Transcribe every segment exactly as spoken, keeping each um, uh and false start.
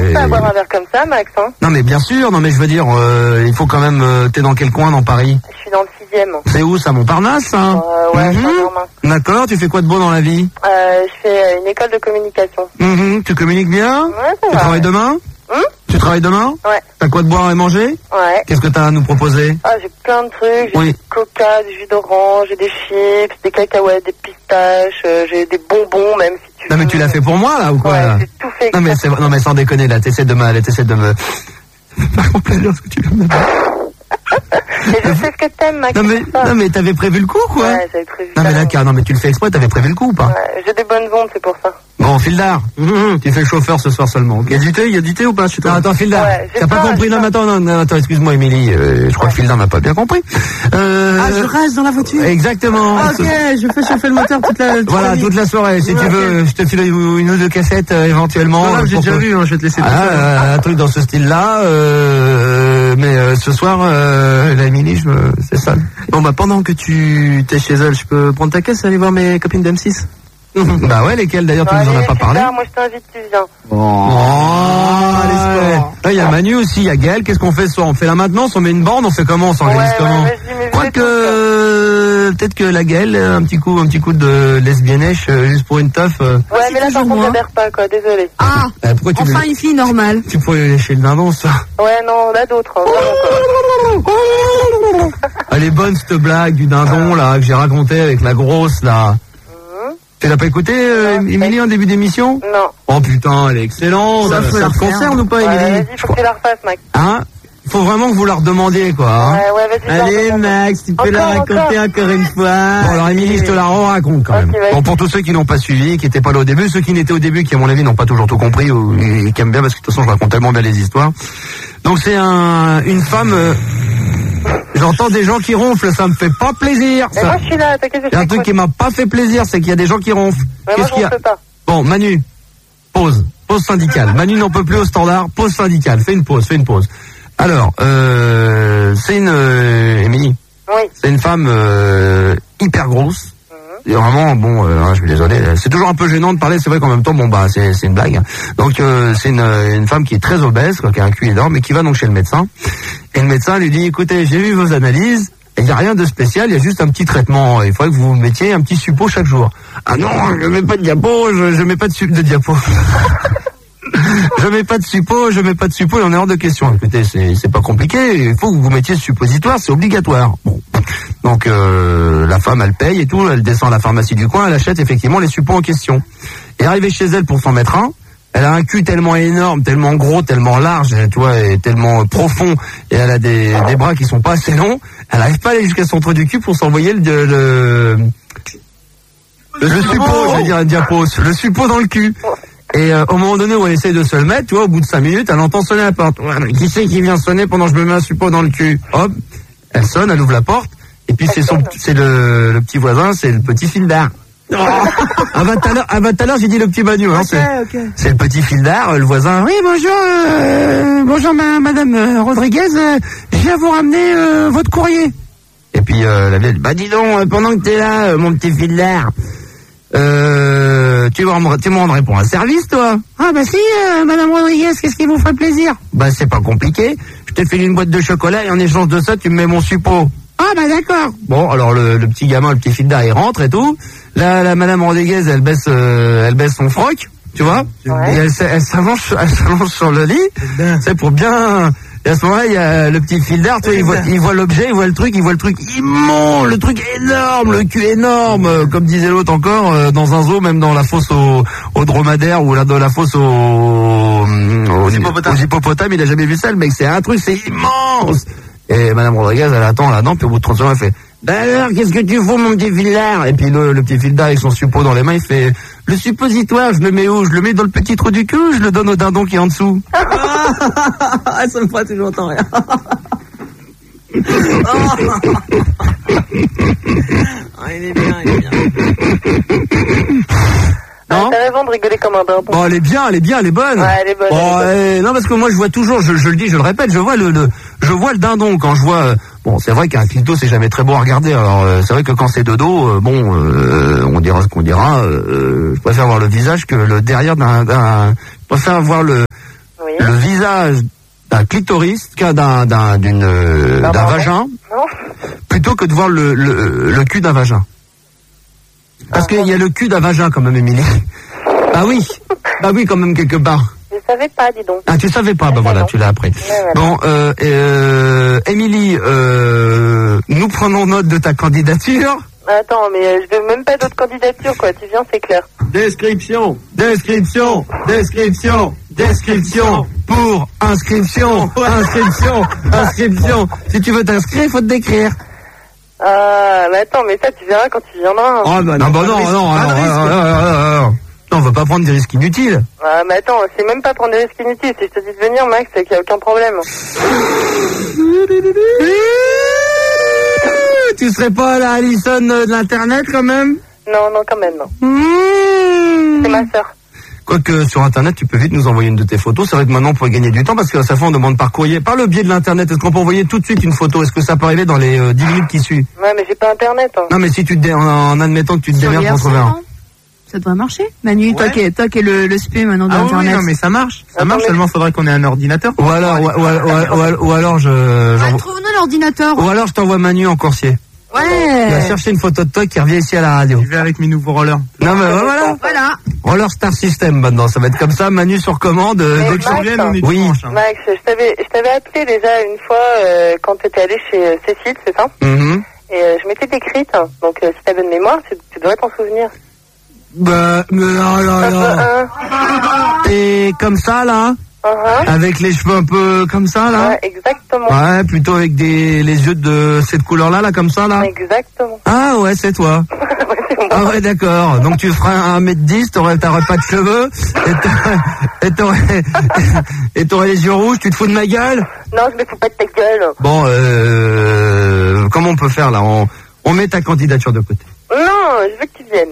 c'est pas à boire un verre comme ça, Max, hein. Non mais bien sûr, non mais je veux dire, euh, il faut quand même... Euh, t'es dans quel coin dans Paris? Je suis dans le sixième. C'est où ça, Montparnasse, hein? Euh, ouais, mm-hmm. D'accord, tu fais quoi de beau dans la vie? Euh, je fais une école de communication. Mm-hmm. Tu communiques bien? Ouais, ça Tu va. travailles demain? Hum Tu travailles demain? Ouais. T'as quoi de boire et manger? Ouais. Qu'est-ce que t'as à nous proposer? Ah, j'ai plein de trucs. J'ai Oui. du coca, du jus d'orange, j'ai des chips, des cacahuètes, des pistaches, euh, j'ai des bonbons, même si tu Non veux. mais tu l'as fait pour moi là ou quoi? Ouais, là j'ai tout fait. Non mais c'est non mais sans déconner là, t'essaies de me t'essaies de me faire mon plaisir ce que tu viens de me dire. Et je sais ce que t'aimes, Max. Non mais non mais t'avais prévu le coup quoi? Ouais, j'avais prévu. Non mais ça. là car non mais tu le fais exprès, t'avais prévu le coup ou pas? Ouais, j'ai des bonnes ondes, c'est pour ça. Bon, Fildar, mmh, tu fais le chauffeur ce soir seulement. Il y a du thé, il y a du thé ou pas chez toi? Non, attends, Fildar, Ouais, j'ai t'as pas pas, compris? j'ai Non, pas. mais attends, non, non, attends, excuse-moi, Émilie, euh, je crois Ouais. que Fildar n'a pas bien compris. Euh, Ah, je reste dans la voiture. Exactement. Ah, ok, je fais chauffer le moteur toute la... toute Voilà, la nuit. toute la soirée. Si Ouais, tu ok. veux, je te file une, une ou deux cassettes euh, éventuellement. Non, non, j'ai pour déjà que- vu, hein, je vais te laisser Ah, tout seul. euh, un truc dans ce style-là. Euh, mais euh, ce soir, euh, la Émilie, je me... c'est ça. Bon, bah, pendant que tu t'es chez elle, je peux prendre ta caisse et aller voir mes copines d'M six? Bah ouais, lesquelles d'ailleurs, tu Bon, nous en allez, as pas c'est parlé. tard, moi je t'invite, tu viens. Oh, les sports. Là, il y a Manu aussi, il y a Gaël. Qu'est-ce qu'on fait ce soir? On fait la maintenance, on met une bande, on fait comment? On s'organise Ouais, comment? ouais, vas-y, mais Je crois fais que tout, euh, peut-être que la Gaëlle, un petit coup, un petit coup de lesbiennèche, euh, juste pour une teuf. euh, Ouais, mais là par toujours contre, moi. j'adhère pas, quoi, désolé. Ah, euh, pourquoi tu enfin veux- une fille normale. tu pourrais lécher le dindon, ça? Ouais, non, là d'autres, hein, vraiment, quoi. Elle est bonne cette blague du dindon là que j'ai raconté avec la grosse là. Mhm. Tu l'as pas écouté, euh, Non, Émilie, en début d'émission? Non. Oh putain, elle est excellente. Ça, faut ça la te refaire. concerne ou pas, Ouais, Émilie? vas-y, faut que tu la refasses, Max. Hein? Faut vraiment que vous la redemandiez, quoi. Hein? Ouais, ouais, vas-y. Allez, pardon. Max, tu peux Encore, la raconter encore. encore une fois. Bon, alors Émilie, je te la raconte quand même. Ok, vas-y. Bon, pour tous ceux qui n'ont pas suivi, qui n'étaient pas là au début, ceux qui n'étaient au début, qui à mon avis n'ont pas toujours tout compris ou et qui aiment bien parce que de toute façon je raconte tellement bien les histoires. Donc c'est un une femme. Euh, J'entends des gens qui ronflent, ça me fait pas plaisir. Mais Ça. moi je suis là, t'inquiète, Il y a un truc qui m'a pas fait plaisir, c'est qu'il y a des gens qui ronflent. Mais moi Qu'est-ce je qu'il y a? ronfle pas. Bon, Manu, pause, pause syndicale. Manu n'en peut plus au standard, pause syndicale. Fais une pause, fais une pause. Alors, euh, c'est une euh, Émilie. Oui. C'est une femme euh, hyper grosse. Et vraiment, bon, euh, hein, je suis désolé. C'est toujours un peu gênant de parler. C'est vrai qu'en même temps, bon bah, c'est c'est une blague. hein. Donc, euh, c'est une, une femme qui est très obèse, quoi, qui a un cul énorme, et qui va donc chez le médecin. Et le médecin lui dit, écoutez, j'ai vu vos analyses. Il n'y a rien de spécial, il y a juste un petit traitement. Il faudrait que vous mettiez un petit suppôt chaque jour. Ah non, je mets pas de diapo, je, je mets pas de, su- de diapo. Je mets pas de suppôt, je mets pas de suppôt, il en est hors de question. Écoutez, c'est c'est pas compliqué, il faut que vous mettiez ce suppositoire, c'est obligatoire. Bon. Donc euh, la femme, elle paye et tout, elle descend à la pharmacie du coin, elle achète effectivement les supposés en question. Et arrivée chez elle pour s'en mettre un, elle a un cul tellement énorme, tellement gros, tellement large, tu vois, et tellement profond, et elle a des, des bras qui sont pas assez longs, elle arrive pas à aller jusqu'à son trou du cul pour s'envoyer le... le, le le suppôt, j'allais dire un diapo, le suppôt dans le cul. Et euh, au moment donné où elle essaye de se le mettre, tu vois, au bout de cinq minutes, elle entend sonner à la porte. Ouais, mais qui c'est qui vient sonner pendant que je me mets un suppôt dans le cul? Hop, elle sonne, elle ouvre la porte, et puis c'est son, c'est le, le petit voisin, c'est le petit Fildar. Oh ah bah tout à l'heure, ah bah tout à l'heure j'ai dit le petit Manu, hein, c'est, ok. c'est le petit Fildar, le voisin. Oui, bonjour, euh, bonjour ma, madame euh, Rodriguez, euh, je viens vous ramener euh, votre courrier. Et puis euh, la vieille, bah dis donc, euh, pendant que t'es là, euh, mon petit Fildar, euh, tu me tu me rendrais pour un service, toi? Ah bah si, euh, madame Rodriguez, qu'est-ce qui vous ferait plaisir? Bah c'est pas compliqué, je t'ai fait une boîte de chocolat et en échange de ça, tu me mets mon suppôt. Ah bah d'accord. Bon, alors le, le petit gamin, le petit Fildar, il rentre et tout. Là, la madame Rodriguez, elle baisse, euh, elle baisse son froc, tu vois, Ouais. et elle, s- elle s'allonge, elle s'allonge sur le lit. C'est pour bien. Et à ce moment-là, il y a le petit Fildar, tu vois, il voit, il voit l'objet, il voit le truc, il voit le truc immense, le truc énorme, le cul énorme, euh, comme disait l'autre encore, euh, dans un zoo, même dans la fosse au, au dromadaire ou là dans la fosse au, aux hippopotames. aux hippopotames, il a jamais vu ça, le mec, c'est un truc, c'est immense. Et madame Rodriguez, elle attend là-dedans, puis au bout de trente secondes, elle fait, bah alors, qu'est-ce que tu fous, mon petit Fildar? Et puis le, le petit Fildar, avec son suppôt dans les mains, il fait, le suppositoire, je le mets où? Je le mets dans le petit trou du cul ou je le donne au dindon qui est en dessous? Ah, ça me fera toujours entend rien. Ah, il est bien, il est bien. Non? T'as raison de rigoler comme un dindon. Bon, elle est bien, elle est bien, elle est bonne. Ouais, elle est bonne, Bon, elle est euh, non, parce que moi, je vois toujours, je, je le dis, je le répète, je vois le, le je vois le dindon quand je vois. euh, bon, c'est vrai qu'un clito, c'est jamais très beau à regarder. Alors, euh, c'est vrai que quand c'est de dos, euh, bon, euh, on dira ce qu'on dira. Euh, je préfère voir le visage que le derrière d'un, d'un je préfère voir le Oui. le, visage d'un clitoris, qu'un d'un d'un d'une euh, Ah, d'un pardon. vagin, Non. plutôt que de voir le le, le cul d'un vagin. Parce Ah, qu'il y a le cul d'un vagin quand même, Émilie. Bah oui, bah oui quand même quelque part. Je savais pas, dis donc. Ah, tu savais pas, bah Ah, voilà, non. tu l'as appris. voilà. Bon, euh, euh, Émilie, euh, nous prenons note de ta candidature. Attends, mais euh, je veux même pas d'autres candidatures, quoi. Tu viens, c'est clair. Description, description, description, description, pour inscription, inscription, inscription. Si tu veux t'inscrire, il faut te décrire. Ah, mais attends, mais ça, tu verras quand tu viendras. Oh, bah non, bah non, non, non, non, non, non, non, on va pas prendre des risques inutiles. Ah, mais attends, c'est même pas prendre des risques inutiles. Si je te dis de venir, Max, c'est qu'il y a aucun problème. Tu serais pas la Alison de l'internet quand même? Non, non, quand même, non. Mmh. C'est ma sœur. Quoique sur internet, tu peux vite nous envoyer une de tes photos. C'est vrai que maintenant on pourrait gagner du temps parce que à chaque fois on demande par courrier, par le biais de l'internet. Est-ce qu'on peut envoyer tout de suite une photo? Est-ce que ça peut arriver dans les euh, dix minutes qui suivent? Ouais, mais j'ai pas internet, hein. Non mais si tu te dé- en, en admettant que tu te Sur démerdes I R pour C, trouver un. non Ça devrait marcher. Manu, toi Ouais. qui es, toi qui es le, le spé maintenant Ah oui, d'internet. non, mais ça marche. Ça Attends, marche, mais- seulement faudrait qu'on ait un ordinateur. Ou alors, ou, ou- ou- ou- ou alors je, Ouais, j'envoie- trouve-nous l'ordinateur. ou alors je t'envoie Manu en coursier. Il va Ouais. chercher une photo de toi qui revient ici à la radio. Je vais avec mes nouveaux rollers. Non mais voilà. Voilà. Roller Star System maintenant, ça va être comme ça, Manu sur commande. euh, Mais dès que je Max, reviens, on est oui. dimanche, hein. Max, je t'avais, je t'avais appelé déjà une fois euh, quand t'étais allé chez euh, Cécile, c'est ça? Mhm. Et euh, je m'étais décrite, hein. Donc euh, si t'avais de mémoire, tu, tu devrais t'en souvenir. Bah, mais oh là Un peu là. un, T'es comme ça là, un, un. avec les cheveux un peu comme ça là. Ouais, exactement. Ouais, plutôt avec des les yeux de cette couleur-là, là, comme ça, là. Exactement. Ah ouais, c'est toi. Ouais, c'est moi. Ah ouais, d'accord. Donc tu ferais un mètre dix, t'aurais, t'aurais pas de cheveux, et t'aurais, et t'aurais, et t'aurais les yeux rouges, tu te fous de ma gueule? Non, je me fous pas de ta gueule. Bon, euh, comment on peut faire là? On, on met ta candidature de côté. Non, je veux que tu viennes.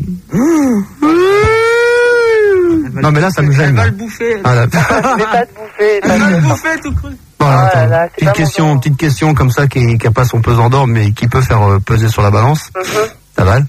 Non mais là, ça me gêne. Elle va là. le bouffer. Ah, là. Je vais pas te bouffer. Elle va le t'inquiète pas. bouffer tout cru. Bon, Ah attends, là là, c'est petite pas mon question, genre. petite question comme ça qui, qui a pas son pesant d'or, mais qui peut faire euh, peser sur la balance. Mhm. Ça va?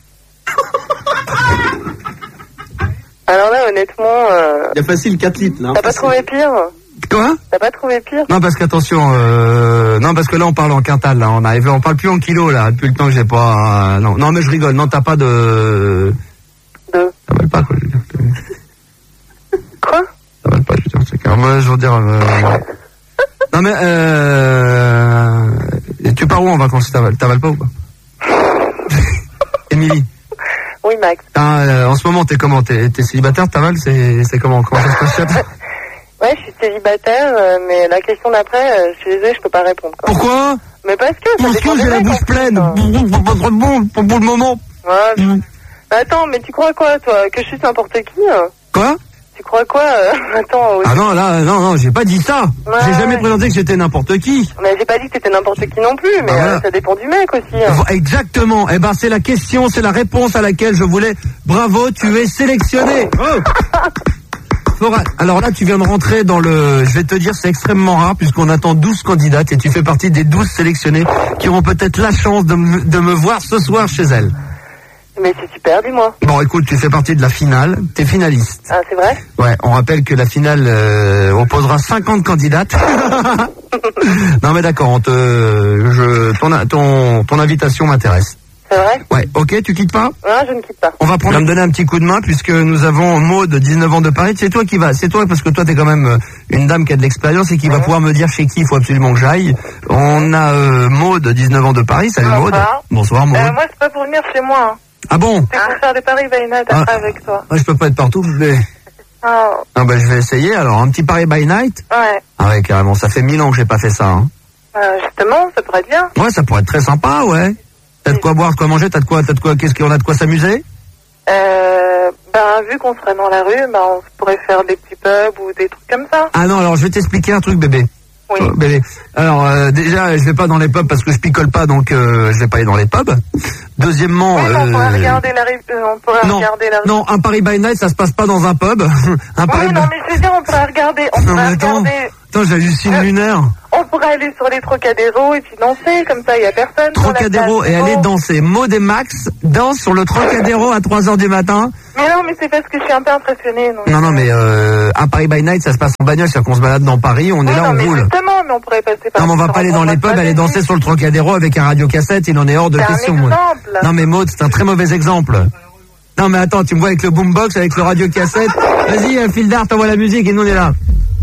Alors là, honnêtement, euh, Il y a facile quatre litres, là. t'as pas trouvé pire? Quoi? T'as pas trouvé pire? Non parce qu'attention, euh, non parce que là on parle en quintal, là on arrive, on parle plus en kilos là, depuis le temps que j'ai pas, euh, non, non mais je rigole, non t'as pas de, Deux. ça va pas quoi, je veux dire, Quoi? ça va pas, je veux dire, c'est clair, moi je veux dire, euh... non mais euh, tu pars où en vacances si t'avales, t'avales pas ou pas? Émilie, Oui, Max. t'as, euh, en ce moment t'es comment, t'es, t'es célibataire, t'avales, c'est, c'est comment, comment ça se passe chez toi? Ouais, je suis célibataire, euh, mais la question d'après, euh, je suis désolée, je peux pas répondre. Quoi. Pourquoi? Mais parce que ça Parce dépend que des j'ai la mecs, en bouche plus, pleine, hein. pas très bon pour le moment. Ouais, je- Attends, mais tu crois quoi, toi? Que je suis n'importe qui hein? Quoi? Tu crois quoi euh, Attends, Ah non, là, non, non, j'ai pas dit ça. Ouais, J'ai jamais ouais. présenté que j'étais n'importe qui. mais j'ai pas dit que t'étais n'importe qui non plus, mais Ah, voilà. euh, ça dépend du mec aussi. Hein. Vo- Exactement. Eh ben, c'est la question, c'est la réponse à laquelle je voulais. Bravo, tu es sélectionné. Flora, alors là, tu viens de rentrer dans le, je vais te dire, c'est extrêmement rare puisqu'on attend douze candidates et tu fais partie des douze sélectionnés qui auront peut-être la chance de me, de me voir ce soir chez elle. Mais c'est super, dis-moi. Bon, écoute, tu fais partie de la finale, t'es finaliste. Ah, c'est vrai? Ouais, on rappelle que la finale euh, opposera cinquante candidates. Non mais d'accord, on te, je, ton, ton, ton invitation m'intéresse. C'est vrai? Ouais, ok, tu quittes pas? Non, je ne quitte pas. On va prendre, me donner un petit coup de main puisque nous avons Maud, dix-neuf ans de Paris. C'est toi qui vas, c'est toi parce que toi t'es quand même euh, une dame qui a de l'expérience et qui va pouvoir me dire chez qui il faut absolument que j'aille. On a euh, Maud, dix-neuf ans de Paris. Salut Maud. Bonsoir. Bonsoir Maud. Euh, moi, c'est pas pour venir chez moi. Hein. Ah bon? C'est pour faire des paris by night Ah. après avec toi. Moi, je peux pas être partout, mais Ah, ah, ben, je vais essayer. Alors un petit Paris by night. ouais. Ah ouais, carrément. Ça fait mille ans que j'ai pas fait ça. Hein. Euh, justement, ça pourrait être bien. Ouais, ça pourrait être très sympa, ouais. T'as de quoi boire, de quoi manger, t'as de quoi, t'as de quoi, qu'est-ce qu'on a de quoi s'amuser? Euh, ben, vu qu'on serait dans la rue, ben, on pourrait faire des petits pubs ou des trucs comme ça. Ah non, alors je vais t'expliquer un truc, bébé. Oui. Oh, bébé. Alors euh, déjà, je vais pas dans les pubs parce que je picole pas, donc euh, je vais pas aller dans les pubs. Deuxièmement, Oui, mais on pourrait euh, regarder la rue. euh, on pourrait non, regarder la rue. non, un Paris by night, ça se passe pas dans un pub. Un Paris Oui, by... non, mais je veux dire, on pourrait regarder. On Non, pourrait mais attends, regarder. attends, j'hallucine Euh, lunaire. On on pourrait aller sur les Trocadéro et puis danser, comme ça, il n'y a personne. Trocadéro et aller danser. Maud et Max dansent sur le Trocadéro à trois heures du matin. Mais non, mais c'est parce que je suis un peu impressionnée. Donc... Non, non, mais euh, un Paris by Night, ça se passe en bagnole, c'est-à-dire qu'on se balade dans Paris, on est oui, là, non, on mais roule. Justement, mais on pourrait passer par... Non, mais on va pas aller dans les pubs, aller danser sur le Trocadéro avec un radiocassette, il en est hors de c'est question, un Maud. exemple. Non, mais Maud, c'est un très mauvais exemple. Non, mais attends, tu me vois avec le boombox, avec le radiocassette. Vas-y, un fil d'art, t'envoies la musique et nous on est là.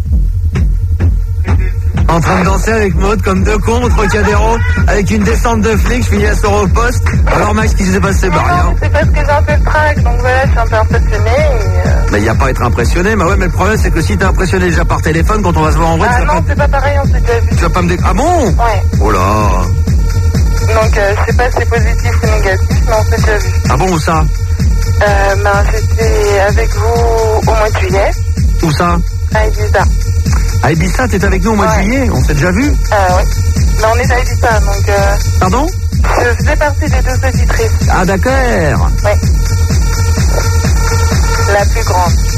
En train de danser avec Maud comme deux cons au Trocadéro, avec une descente de flics, je finis à soir au poste. Alors Max, qu'est-ce qui s'est passé? Bah non, rien. mais c'est parce que j'ai un peu le trac, donc voilà, je suis un peu impressionnée. Et, euh... Mais il n'y a pas à être impressionné, mais ouais, mais le problème c'est que si t'es impressionné déjà par téléphone, quand on va se voir en vrai, Ah tu vas non, pas... c'est pas pareil, on s'est déjà vu. Tu vas pas me dire... Ah bon? Ouais. Oh là. Donc euh, je sais pas si c'est positif ou négatif, mais on s'est déjà vu. Ah bon, où ça? Euh, ben j'étais avec vous au mois de juillet. Où ça? À Ibiza. À Ibiza, t'étais avec nous au mois Ouais. de juillet, on s'est déjà vu? Ah ouais. Mais on est à Ibiza, donc euh, Pardon? je faisais partie des deux auditrices. Ah d'accord. Ouais. La plus grande.